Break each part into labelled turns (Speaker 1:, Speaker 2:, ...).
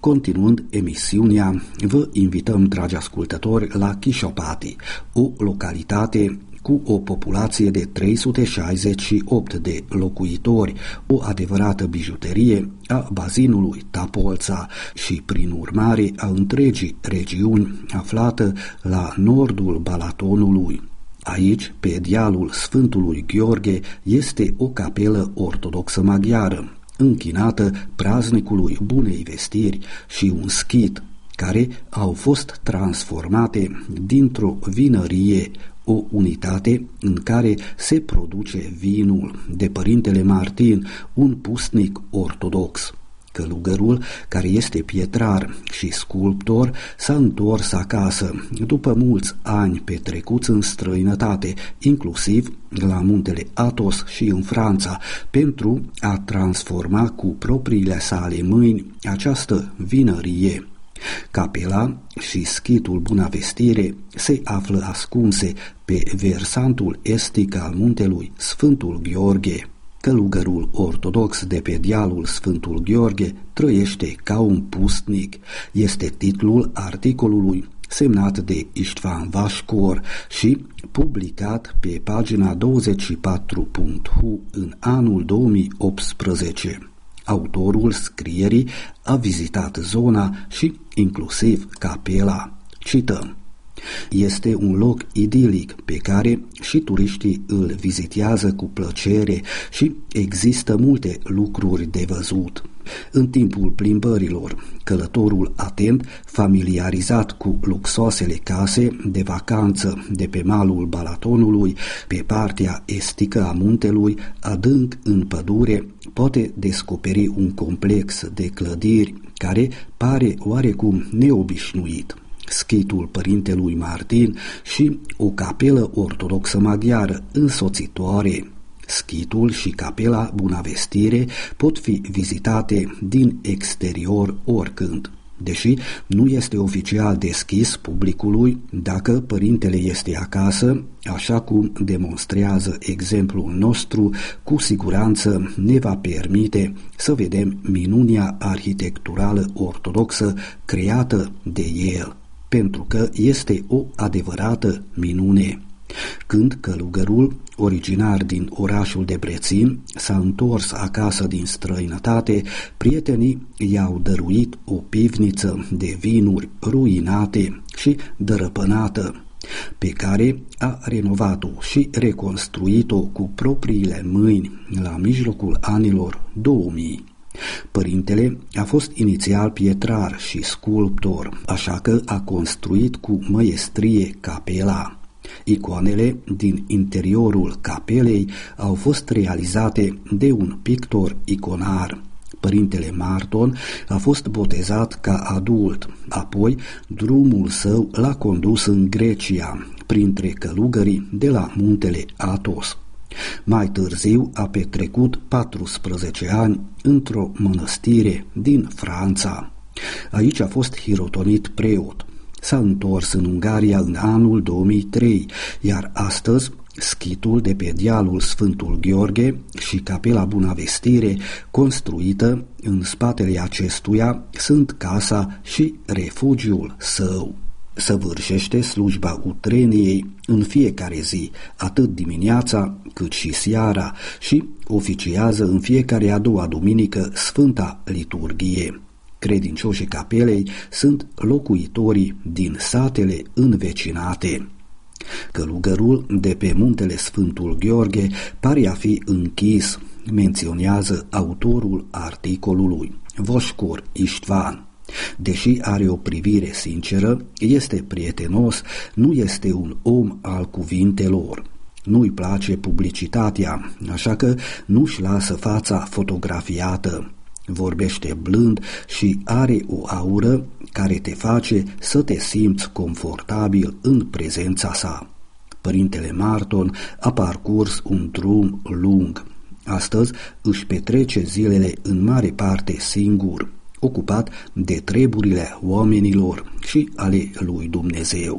Speaker 1: Continuând emisiunea, vă invităm, dragi ascultători, la Chișopati, o localitate cu o populație de 368 de locuitori, o adevărată bijuterie a bazinului Tapolța și, prin urmare, a întregii regiuni aflată la nordul Balatonului. Aici, pe dealul Sfântului Gheorghe, este o capelă ortodoxă maghiară, închinată praznicului Bunei Vestiri, și un schit, care au fost transformate dintr-o vinărie, o unitate în care se produce vinul, de părintele Martin, un pusnic ortodox. Călugărul, care este pietrar și sculptor, s-a întors acasă după mulți ani petrecuți în străinătate, inclusiv la muntele Athos și în Franța, pentru a transforma cu propriile sale mâini această vinărie. Capela și schitul Buna Vestire se află ascunse pe versantul estic al muntelui Sfântul Gheorghe. Călugărul ortodox de pe dealul Sfântul Gheorghe trăiește ca un pusnic, este titlul articolului semnat de Istvan Vascor și publicat pe pagina 24.hu în anul 2018. Autorul scrierii a vizitat zona și inclusiv capela. Cităm: este un loc idilic pe care și turiștii îl vizitează cu plăcere și există multe lucruri de văzut. În timpul plimbărilor, călătorul atent, familiarizat cu luxoasele case de vacanță de pe malul Balatonului, pe partea estică a muntelui, adânc în pădure, poate descoperi un complex de clădiri care pare oarecum neobișnuit. Schitul părintelui Martin și o capelă ortodoxă maghiară însoțitoare. Schitul și capela Buna Vestire pot fi vizitate din exterior oricând. Deși nu este oficial deschis publicului, dacă părintele este acasă, așa cum demonstrează exemplul nostru, cu siguranță ne va permite să vedem minunia arhitecturală ortodoxă creată de el, pentru că este o adevărată minune. Când călugărul, originar din orașul Debrețin, s-a întors acasă din străinătate, prietenii i-au dăruit o pivniță de vinuri ruinate și dărăpânată, pe care a renovat-o și reconstruit-o cu propriile mâini la mijlocul anilor 2000. Părintele a fost inițial pietrar și sculptor, așa că a construit cu măiestrie capela. Icoanele din interiorul capelei au fost realizate de un pictor iconar. Părintele Marton a fost botezat ca adult, apoi drumul său l-a condus în Grecia, printre călugării de la muntele Athos. Mai târziu a petrecut 14 ani într-o mănăstire din Franța. Aici a fost hirotonit preot. S-a întors în Ungaria în anul 2003, iar astăzi schitul de pe dealul Sfântul Gheorghe și capela Buna Vestire, construită în spatele acestuia, sunt casa și refugiul său. Săvârșește slujba utreniei în fiecare zi, atât dimineața cât și seara, și oficiază în fiecare a doua duminică Sfânta Liturghie. Credincioșii capelei sunt locuitorii din satele învecinate. Călugărul de pe muntele Sfântul Gheorghe pare a fi închis, menționează autorul articolului, Voșcor Istvan. Deși are o privire sinceră, este prietenos, nu este un om al cuvintelor. Nu-i place publicitatea, așa că nu-și lasă fața fotografiată. Vorbește blând și are o aură care te face să te simți confortabil în prezența sa. Părintele Marton a parcurs un drum lung. Astăzi își petrece zilele în mare parte singur, ocupat de treburile oamenilor și ale lui Dumnezeu.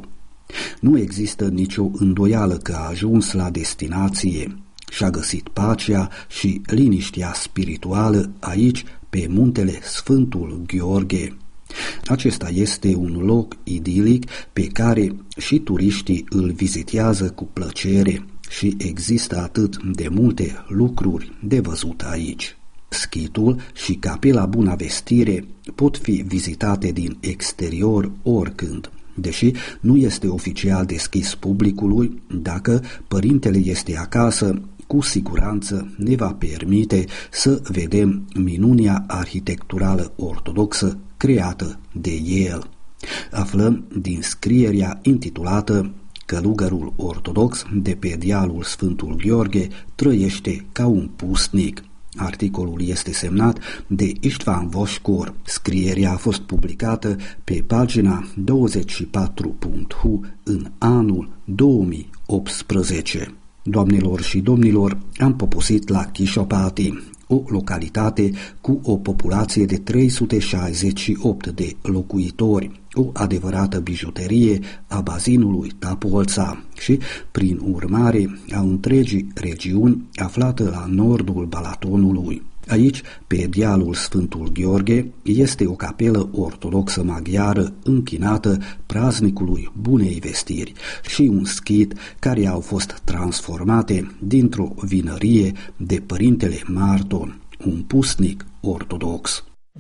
Speaker 1: Nu există nicio îndoială că a ajuns la destinație. Și-a găsit pacea și liniștea spirituală aici, pe muntele Sfântul Gheorghe. Acesta este un loc idilic pe care și turiștii îl vizitează cu plăcere și există atât de multe lucruri de văzut aici. Schitul și Capela Buna Vestire pot fi vizitate din exterior oricând, deși nu este oficial deschis publicului. Dacă părintele este acasă, cu siguranță ne va permite să vedem minunia arhitecturală ortodoxă creată de el. Aflăm din scrierea intitulată Călugărul ortodox de pe dealul Sfântul Gheorghe trăiește ca un pusnic. Articolul este semnat de Istvan Voșcor. Scrierea a fost publicată pe pagina 24.hu în anul 2018. Doamnelor și domnilor, am poposit la Chișopati, o localitate cu o populație de 368 de locuitori, o adevărată bijuterie a bazinului Tapolța și, prin urmare, a întregii regiuni aflată la nordul Balatonului. Aici, pe dealul Sfântul Gheorghe, este o capelă ortodoxă maghiară închinată praznicului Bunei Vestiri și un schit care au fost transformate dintr-o vinărie de părintele Marton, un pusnic ortodox.